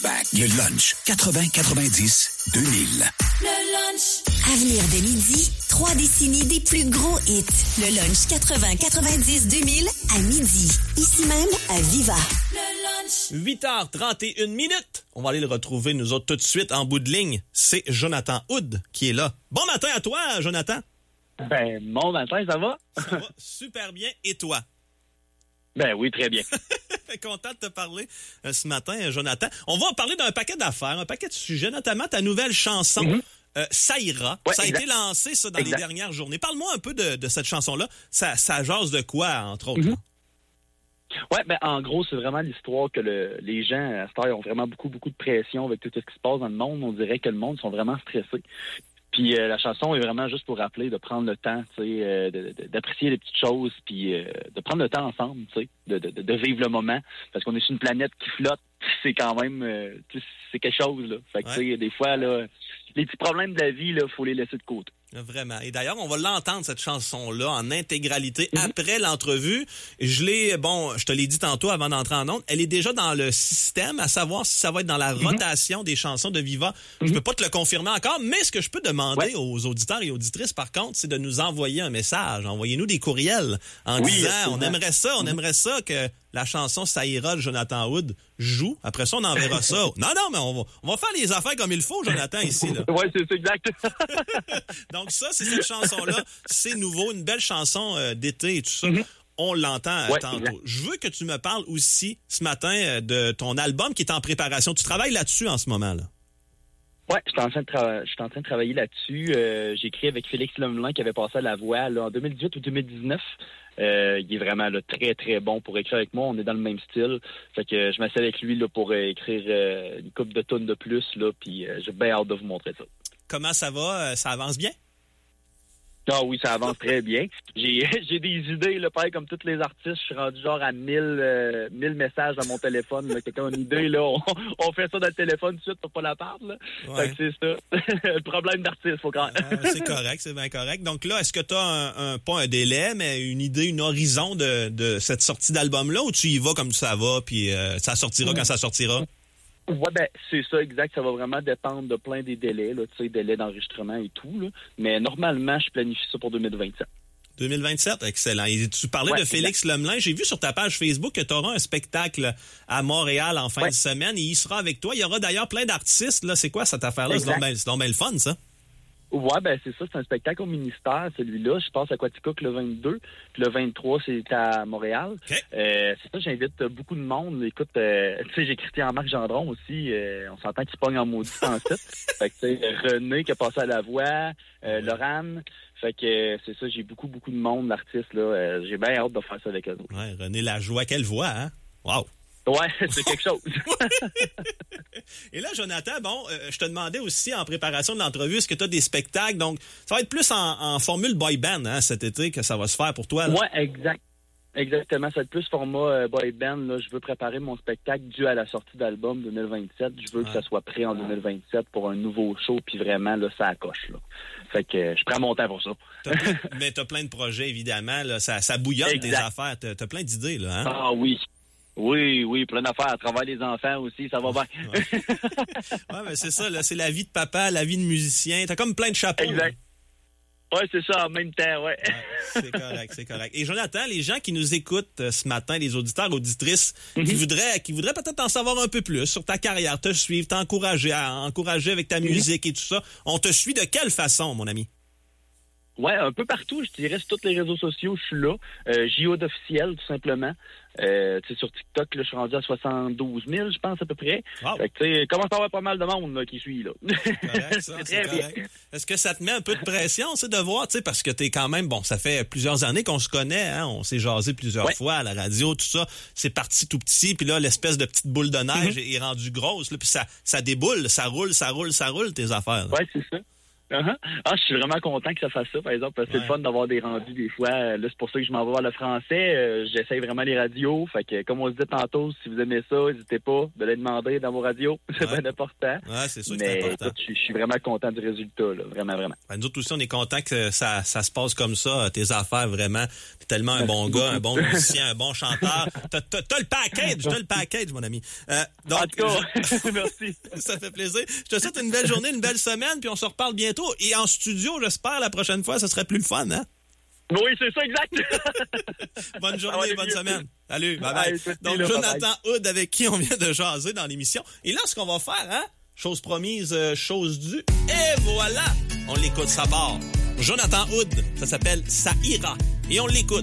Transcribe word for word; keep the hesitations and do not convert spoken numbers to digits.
Back. Le lunch quatre-vingts quatre-vingt-dix deux mille. Le lunch. Avenir de midi, trois décennies des plus gros hits. Le lunch quatre-vingts quatre-vingt-dix deux mille à midi. Ici même à Viva. Le lunch. huit heures trente et une minutes. On va aller le retrouver, nous autres, tout de suite en bout de ligne. C'est Jonathan Hood qui est là. Bon matin à toi, Jonathan. Ben, bon matin, ça va? Ça va super bien. Et toi? Ben oui, très bien. Content de te parler euh, ce matin, Jonathan. On va parler d'un paquet d'affaires, un paquet de sujets, notamment ta nouvelle chanson, mm-hmm. euh, Ça ira. Ouais, ça a exact. été lancé, ça, dans exact. les dernières journées. Parle-moi un peu de, de cette chanson-là. Ça, ça jase de quoi, entre autres? Mm-hmm. Ouais, ben en gros, c'est vraiment l'histoire que le, les gens, à cette heure, ont vraiment beaucoup, beaucoup de pression avec tout ce qui se passe dans le monde. On dirait que le monde sont vraiment stressés. Puis euh, la chanson est vraiment juste pour rappeler de prendre le temps, tu sais, euh, de, de, d'apprécier les petites choses, puis euh, de prendre le temps ensemble, tu sais, de, de, de vivre le moment, parce qu'on est sur une planète qui flotte, c'est quand même, euh, c'est quelque chose là. Fait que ouais. tu sais, des fois là, les petits problèmes de la vie là, faut les laisser de côté. Vraiment. Et d'ailleurs, on va l'entendre, cette chanson-là, en intégralité, mm-hmm. après l'entrevue. Je l'ai, bon, je te l'ai dit tantôt avant d'entrer en ondes, elle est déjà dans le système, à savoir si ça va être dans la mm-hmm. rotation des chansons de Viva. Mm-hmm. Je peux pas te le confirmer encore, mais ce que je peux demander ouais. aux auditeurs et auditrices, par contre, c'est de nous envoyer un message. Envoyez-nous des courriels en oui, disant, on aimerait ça, on mm-hmm. aimerait ça que la chanson Ça ira de Jonathan Hood joue. Après ça, on enverra ça. Non, non, mais on va, on va faire les affaires comme il faut, Jonathan, ici, là. Oui, c'est, c'est exact. Donc ça, c'est cette chanson-là. C'est nouveau, une belle chanson euh, d'été et tout ça. Mm-hmm. On l'entend euh, ouais, tantôt. Exact. Je veux que tu me parles aussi, ce matin, euh, de ton album qui est en préparation. Tu travailles là-dessus en ce moment, là. Oui, je suis en train de tra- je suis en train de travailler là-dessus. Euh, j'ai écrit avec Félix Lemelin qui avait passé à la voix là, en deux mille dix-huit ou deux mille dix-neuf. Euh, il est vraiment là, très, très bon pour écrire avec moi. On est dans le même style. Fait que euh, je m'assieds avec lui là, pour euh, écrire euh, une couple de tonnes de plus. Là, puis euh, j'ai bien hâte de vous montrer ça. Comment ça va? Ça avance bien? Ah oui, ça avance très bien. J'ai j'ai des idées, là, pareil comme tous les artistes. Je suis rendu genre à mille, euh, mille messages dans mon téléphone. Là. Quelqu'un a une idée, là, on, on fait ça dans le téléphone tout de suite pour pas la perdre. Là. Ouais. Fait que c'est ça. Le problème d'artiste, faut quand même. Ah, c'est correct, c'est bien correct. Donc là, est-ce que tu as un, un, pas un délai, mais une idée, une horizon de, de cette sortie d'album-là, ou tu y vas comme ça va, puis euh, ça sortira mmh. quand ça sortira? Ouais, ben, c'est ça, exact. Ça va vraiment dépendre de plein des délais, là, tu sais, délais d'enregistrement et tout, là. Mais normalement, je planifie ça pour deux mille vingt-sept. deux mille vingt-sept, excellent. Et tu parlais ouais, de Félix exact. Lemelin. J'ai vu sur ta page Facebook que tu auras un spectacle à Montréal en fin ouais. de semaine et il sera avec toi. Il y aura d'ailleurs plein d'artistes, là. C'est quoi cette affaire-là? Exact. C'est donc bien le fun, ça? Ouais, ben c'est ça, c'est un spectacle au ministère, celui-là. Je passe à Quaticook le vingt-deux, puis le vingt-trois, c'est à Montréal. Okay. Euh, c'est ça, j'invite beaucoup de monde. Écoute, euh, tu sais, j'ai Christian-Marc Gendron aussi. Euh, on s'entend qu'il pogne en maudit en site. Fait que, tu sais, René qui a passé à la voix, euh, Laurane. Fait que euh, c'est ça, j'ai beaucoup, beaucoup de monde, d'artistes, là. Euh, j'ai bien hâte de faire ça avec eux. Ouais, René Lajoie, quelle voix, hein? Wow! Ouais, c'est quelque chose. Et là, Jonathan, bon, euh, je te demandais aussi en préparation de l'entrevue, est-ce que tu as des spectacles? Donc, ça va être plus en, en formule boy band hein, cet été que ça va se faire pour toi. Là. Ouais, exact. Exactement, ça va être plus format euh, boy band. Là, je veux préparer mon spectacle dû à la sortie d'album deux mille vingt-sept. Je veux ouais. que ça soit prêt en deux mille vingt-sept pour un nouveau show, puis vraiment, là, ça accroche. Là. Fait que euh, je prends mon temps pour ça. T'as plein, mais t'as plein de projets, évidemment. Là, ça, ça bouillonne tes affaires. T'as, t'as plein d'idées, là. Hein? Ah oui. Oui, oui, plein d'affaires. À travers les enfants aussi, ça va bien. Ouais, ouais mais c'est ça, là, c'est la vie de papa, la vie de musicien. T'as comme plein de chapeaux. Exact. Oui, c'est ça, en même temps, ouais. ouais. C'est correct, c'est correct. Et Jonathan, les gens qui nous écoutent euh, ce matin, les auditeurs, auditrices, mm-hmm. qui voudraient, qui voudraient peut-être en savoir un peu plus sur ta carrière, te suivre, t'encourager, à encourager avec ta mm-hmm. musique et tout ça, on te suit de quelle façon, mon ami? Ouais, un peu partout, je dirais, sur tous les réseaux sociaux, je suis là. Euh, J O d'officiel, tout simplement. Euh, tu sais, sur TikTok, là, je suis rendu à soixante-douze mille, je pense, à peu près. Wow. Fait que, tu sais, commence à avoir pas mal de monde, là, qui suit, là. C'est correct, ça, c'est, c'est très correct. Bien. Est-ce que ça te met un peu de pression, c'est de voir, tu sais, parce que t'es quand même, bon, ça fait plusieurs années qu'on se connaît, hein, on s'est jasé plusieurs ouais. fois à la radio, tout ça. C'est parti tout petit, puis là, l'espèce de petite boule de neige mm-hmm. est rendue grosse, là, puis ça, ça déboule, ça roule, ça roule, ça roule, tes affaires. Là. Ouais, c'est ça. Uh-huh. Ah, je suis vraiment content que ça fasse ça, par exemple, parce que ouais. c'est le fun d'avoir des rendus des fois. Là, c'est pour ça que je m'en vais vers le français. Euh, j'essaye vraiment les radios. Fait que, comme on se disait tantôt, si vous aimez ça, n'hésitez pas de les demander dans vos radios. C'est ouais. bien important. Ouais, c'est sûr que Mais, c'est important. Écoute, je, je suis vraiment content du résultat, là. Vraiment, vraiment. Ben, nous autres aussi, on est contents que ça, ça se passe comme ça, tes affaires, vraiment. T'es tellement un bon gars, un bon musicien, un bon chanteur. T'as, t'as, t'as le package, t'as le package, mon ami. Euh, donc, en tout cas, je... merci. Ça fait plaisir. Je te souhaite une belle journée, une belle semaine, puis on se reparle bientôt. Et en studio, j'espère, la prochaine fois, ça serait plus le fun, hein? Oui, c'est ça, exact. Bonne journée, bonne mieux. semaine. Salut, bye bye. Allez, donc, là, Jonathan Hood, avec qui on vient de jaser dans l'émission. Et là, ce qu'on va faire, hein? Chose promise, euh, chose due. Et voilà! On l'écoute, ça part. Jonathan Hood, ça s'appelle Ça ira. Et on l'écoute.